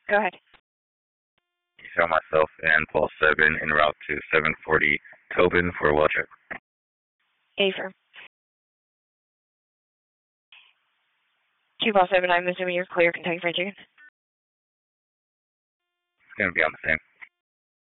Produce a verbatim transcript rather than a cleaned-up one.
Go ahead. You show myself and Paul seven en route to seven forty Tobin for a well check. Affirm. Two Paul seven, I'm assuming you're clear Kentucky Fried Chicken. It's going to be on the same.